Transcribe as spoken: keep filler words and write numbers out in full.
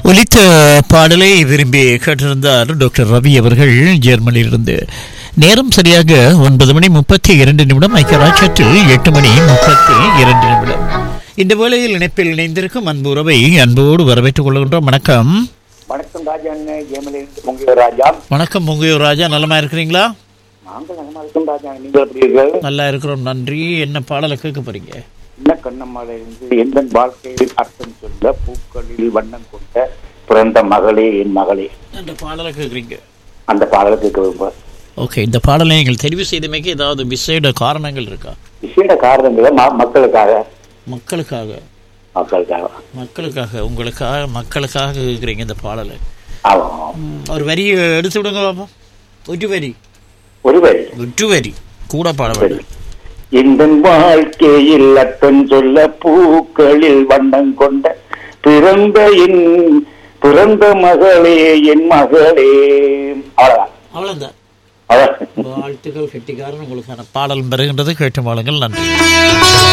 ஒலித்த பாடலை விரும்பி கேட்டிருந்தார் டாக்டர் ரவி அவர்கள் ஜெர்மனியிலிருந்து. நேரம் சரியாக ஒன்பது மணி முப்பத்தி இரண்டு நிமிடம். ஐக்கியராட்சத்தில் எட்டு மணி முப்பத்தி இரண்டு நிமிடம். இந்த வேளையில் இணைப்பில் இணைந்திருக்கும் அன்பு உறவை அன்போடு வரவேற்றுக் கொள்கின்றோம். வணக்கம். வணக்கம் ராஜா. பொங்கையூர் ராஜா. வணக்கம் பொங்கையூர் ராஜா, நலமா இருக்கிறீங்களா? நாங்கள் நலமா இருக்கோம் ராஜா. நீங்கள் எப்படி இருக்கீர்கள்? நல்லா இருக்கிறோம், நன்றி. என்ன பாடலை கேட்க போறீங்க? என்ன கண்ணம்மால இருந்து எந்த வாழ்க்கையில் அர்த்தம் சொல்ல பூக்களில் வண்ணம் கொண்ட பிறந்த மகளே என் மகளே அந்த பாடலை கேட்குறீங்க? அந்த பாடலை கேட்க விரும்புகிறேன். ஓகே, இந்த பாடலை நீங்கள் தெரிவு செய்தமைக்கு ஏதாவது விசேட காரணங்கள் இருக்கா? விசேட காரணங்கள மக்களுக்காக மக்களுக்காக மக்களுக்காக மக்களுக்காக உங்களுக்காக மக்களுக்காக கேட்குறீங்க இந்த பாடலை. ஆமாம். ஒரு வரி எடுத்து விடுங்க பாப்போம். ஒரு வரி ஒரு வரி ஒரு வரி கூட பாட வேண்டும். இந்த வாழ்க்கையில் அர்த்தம் சொல்ல பூக்களில் வண்ணம் கொண்ட பிறந்த என் பிறந்த மகளே என் மகளே. அவ்வளவுதான் அவ்வளவுதான். அவ்வளவு வாழ்த்துக்கள் கெட்டிக்காரன். உங்களுக்கான பாடல் பெறுகின்றது. கேட்டு வாழுங்கள். நன்றி.